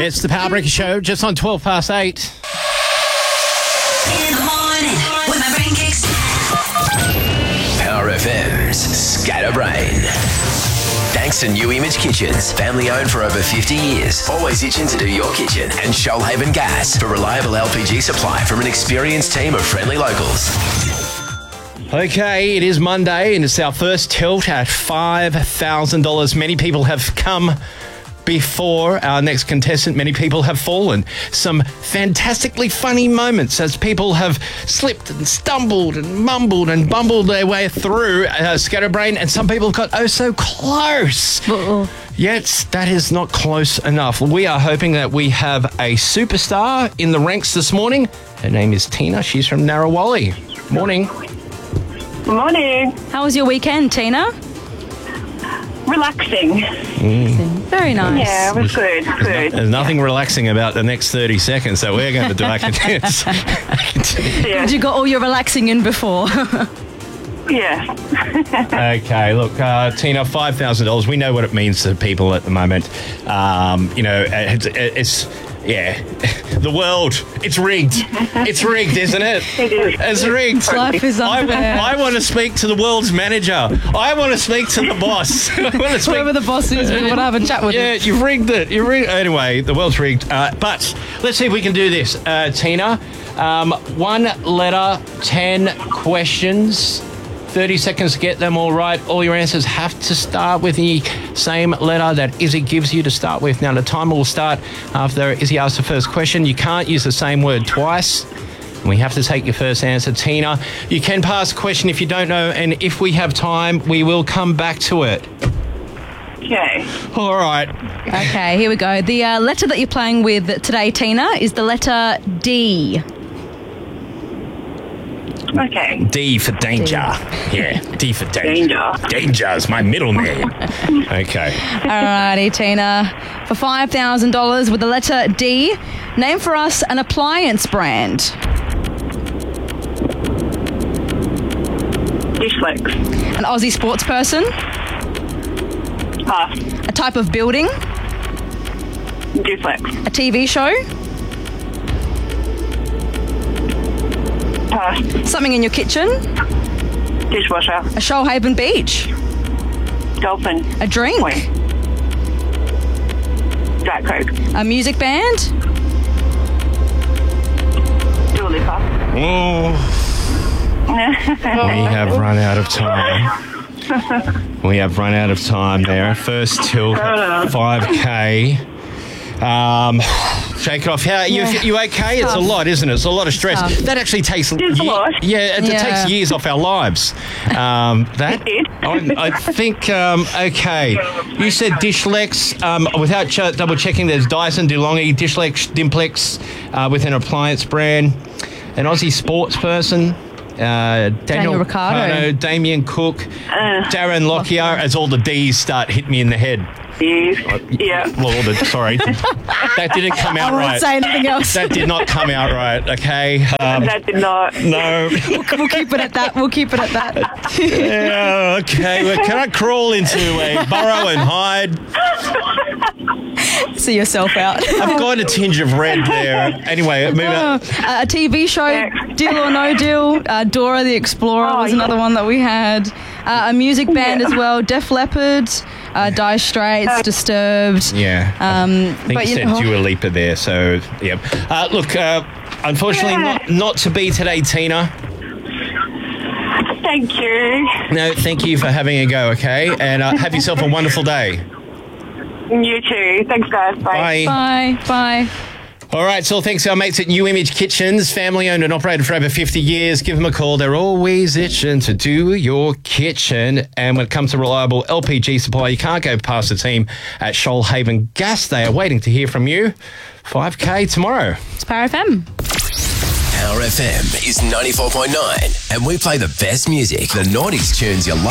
It's the Power Breaker Show, just on 8:12. In the morning, when my brain kicks. Power FM's Scatterbrain. Thanks to New Image Kitchens, family owned for over 50 years. Always itching to do your kitchen. And Shoalhaven Gas for reliable LPG supply from an experienced team of friendly locals. Okay, it is Monday and it's our first tilt at $5,000. Many people have come before our next contestant. Many people have fallen. Some fantastically funny moments as people have slipped and stumbled and mumbled and bumbled their way through Scatterbrain, and some people got oh so close. Yet that is not close enough. We are hoping that we have a superstar in the ranks this morning. Her name is Tina. She's from Narrawali. Morning. Morning. How was your weekend, Tina? Relaxing. Very nice. Yeah, it was good. Good. There's nothing relaxing about the next 30 seconds, so we're going to do our contest. Yeah. Did you got all your relaxing in before? Yeah. Okay, look, Tina, $5,000. We know what it means to people at the moment. It's the world. It's rigged. It's rigged, isn't it? It is. It's rigged. Life is unfair. I want to speak to the world's manager. I want to speak to the boss. I want to speak. Whoever the boss is, we want to have a chat with Yeah, him. you've rigged it. Anyway, the world's rigged. But let's see if we can do this. Tina, 1 letter, 10 questions. 30 seconds to get them all right. All your answers have to start with the same letter that Izzy gives you to start with. Now, the timer will start after Izzy asks the first question. You can't use the same word twice. We have to take your first answer. Tina, you can pass a question if you don't know, and if we have time, we will come back to it. Okay. All right. Okay, here we go. The letter that you're playing with today, Tina, is the letter D. Okay. D for danger. Yeah, D for danger. Danger is my middle name. Okay. Alrighty, Tina. For $5,000 with the letter D, name for us an appliance brand. Dishlex. An Aussie sports person. Pass. A type of building. Duplex. A TV show. Pass. Something in your kitchen. Dishwasher. A Shoalhaven beach. Dolphin. A drink. Point. Diet Coke. A music band. Dua Lipa. Oh, we have run out of time. We have run out of time there. First tilt, 5K. Shake it off. How you okay? It's a lot, isn't it? It's a lot of stress. That actually takes It's a lot. it takes years off our lives. That It did. I think okay. You said Dishlex. Without double checking, there's Dyson, DeLonghi, Dishlex, Dimplex with an appliance brand. An Aussie sports person. Daniel Ricciardo. Damien Cook, Darren Lockyer, as all the D's start hitting me in the head. Yeah. Well, sorry. That didn't come out I won't right. say anything else. That did not come out right, okay? That did not. No. We'll keep it at that. Yeah, okay. Well, can I crawl into a burrow and hide? See yourself out. I've got a tinge of red there. Anyway, move on. A TV show, Deal or No Deal. Dora the Explorer was another one that we had. A music band as well, Def Leppard, Dire Straits, Disturbed. Yeah. I think you said Dua Lipa there, so, yeah. Look, unfortunately, not to be today, Tina. Thank you. No, thank you for having a go, okay? And have yourself a wonderful day. You too. Thanks, guys. Bye. Bye. All right, so thanks to our mates at New Image Kitchens, family owned and operated for over 50 years. Give them a call. They're always itching to do your kitchen. And when it comes to reliable LPG supply, you can't go past the team at Shoalhaven Gas. They are waiting to hear from you. 5K tomorrow. It's Power FM. Power FM is 94.9, and we play the best music, the 90s tunes you love.